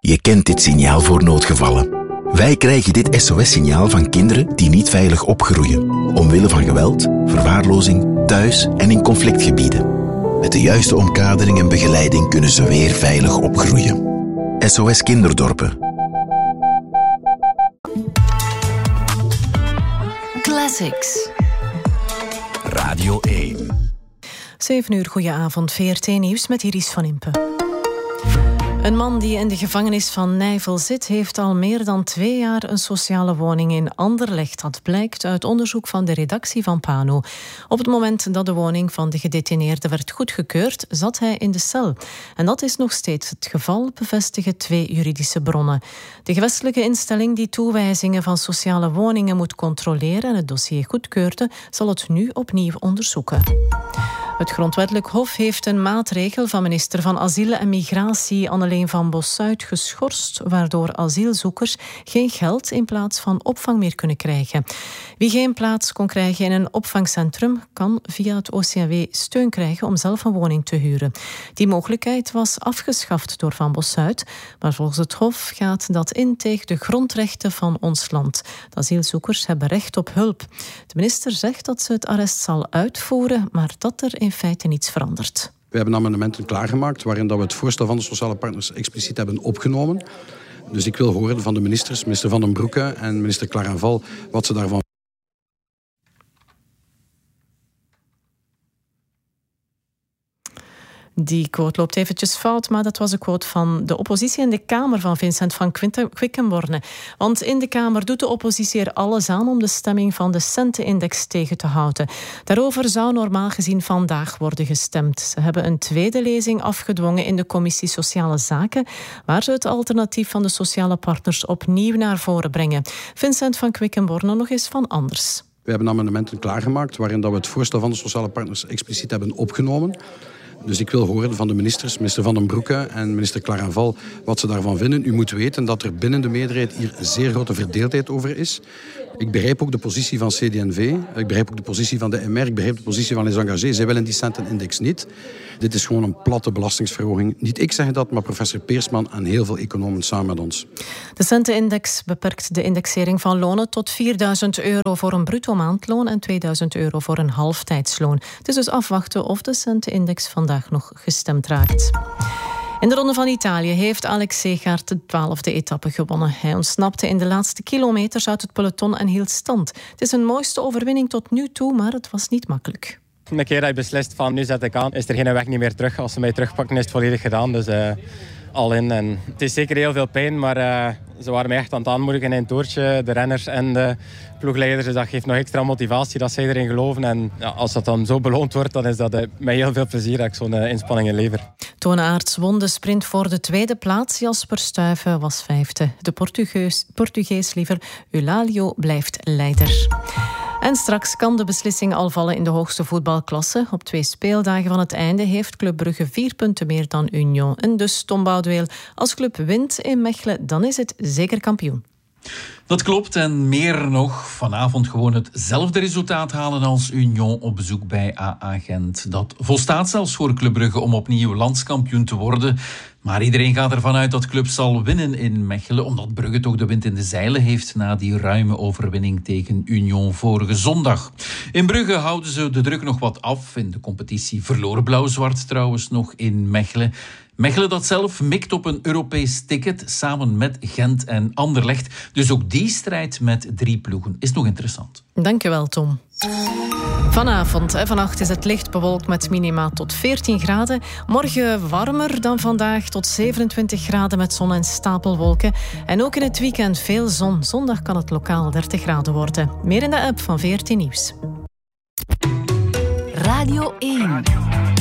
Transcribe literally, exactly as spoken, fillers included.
Je kent dit signaal voor noodgevallen. Wij krijgen dit S O S-signaal van kinderen die niet veilig opgroeien, omwille van geweld, verwaarlozing, thuis en in conflictgebieden. Met de juiste omkadering en begeleiding kunnen ze weer veilig opgroeien. S O S Kinderdorpen. Classics. Radio één. zeven uur, goedenavond, V R T Nieuws met Iris van Impe. Een man die in de gevangenis van Nijvel zit, heeft al meer dan twee jaar een sociale woning in Anderlecht. Dat blijkt uit onderzoek van de redactie van Pano. Op het moment dat de woning van de gedetineerde werd goedgekeurd, zat hij in de cel. En dat is nog steeds het geval, bevestigen twee juridische bronnen. De gewestelijke instelling die toewijzingen van sociale woningen moet controleren en het dossier goedkeurde, zal het nu opnieuw onderzoeken. Het Grondwettelijk Hof heeft een maatregel van minister van Asiel en Migratie Anneleen van Bossuyt geschorst, waardoor asielzoekers geen geld in plaats van opvang meer kunnen krijgen. Wie geen plaats kon krijgen in een opvangcentrum, kan via het O C M W steun krijgen om zelf een woning te huren. Die mogelijkheid was afgeschaft door Van Bossuyt, maar volgens het Hof gaat dat in tegen de grondrechten van ons land. De asielzoekers hebben recht op hulp. De minister zegt dat ze het arrest zal uitvoeren, maar dat er in feite niets verandert. We hebben amendementen klaargemaakt waarin dat we het voorstel van de sociale partners expliciet hebben opgenomen. Dus ik wil horen van de ministers, minister Van den Broeke en minister Clarenval, wat ze daarvan. Die quote loopt eventjes fout, maar dat was een quote van de oppositie in de Kamer van Vincent van Quickenborne. Want in de Kamer doet de oppositie er alles aan om de stemming van de Centenindex tegen te houden. Daarover zou normaal gezien vandaag worden gestemd. Ze hebben een tweede lezing afgedwongen in de Commissie Sociale Zaken, waar ze het alternatief van de sociale partners opnieuw naar voren brengen. Vincent van Quickenborne nog eens van anders. We hebben amendementen klaargemaakt waarin dat we het voorstel van de sociale partners expliciet hebben opgenomen. Dus ik wil horen van de ministers, minister Van den Broeke en minister Clarenval, wat ze daarvan vinden. U moet weten dat er binnen de meerderheid hier een zeer grote verdeeldheid over is. Ik begrijp ook de positie van C D en V, ik begrijp ook de positie van de M R, ik begrijp de positie van Les Engagés. Zij willen die Centenindex niet. Dit is gewoon een platte belastingsverhoging. Niet ik zeg dat, maar professor Peersman en heel veel economen samen met ons. De Centenindex beperkt de indexering van lonen tot vierduizend euro voor een bruto maandloon en tweeduizend euro voor een halftijdsloon. Het is dus afwachten of de Centenindex vandaag nog gestemd raakt. In de Ronde van Italië heeft Alex Segaert de twaalfde etappe gewonnen. Hij ontsnapte in de laatste kilometers uit het peloton en hield stand. Het is een mooiste overwinning tot nu toe, maar het was niet makkelijk. De keer dat je beslist van nu zet ik aan, is er geen weg niet meer terug. Als ze mij terugpakken is het volledig gedaan. Dus uh, al in. En het is zeker heel veel pijn, maar uh, ze waren mij echt aan het aanmoedigen in het toertje. De renners en de ploegleiders. Dus dat geeft nog extra motivatie dat zij erin geloven. En ja, als dat dan zo beloond wordt, dan is dat uh, met heel veel plezier dat ik zo'n uh, inspanning lever. Toon Aerts won de sprint voor de tweede plaats. Jasper Stuyven was vijfde. De Portugees, Portugees liever, Eulalio blijft leider. En straks kan de beslissing al vallen in de hoogste voetbalklasse. Op twee speeldagen van het einde heeft Club Brugge vier punten meer dan Union. En dus, Tom Boudeweel, als Club wint in Mechelen, dan is het zeker kampioen. Dat klopt en meer nog. Vanavond gewoon hetzelfde resultaat halen als Union op bezoek bij A A Gent. Dat volstaat zelfs voor Club Brugge om opnieuw landskampioen te worden. Maar iedereen gaat ervan uit dat Club zal winnen in Mechelen, omdat Brugge toch de wind in de zeilen heeft na die ruime overwinning tegen Union vorige zondag. In Brugge houden ze de druk nog wat af. In de competitie verloor Blauw-Zwart trouwens nog in Mechelen. Mechelen dat zelf mikt op een Europees ticket samen met Gent en Anderlecht. Dus ook die strijd met drie ploegen is nog interessant. Dankjewel, Tom. Vanavond en vannacht is het licht bewolkt met minima tot veertien graden. Morgen warmer dan vandaag tot zevenentwintig graden met zon en stapelwolken. En ook in het weekend veel zon. Zondag kan het lokaal dertig graden worden. Meer in de app van V R T Nieuws. Radio één.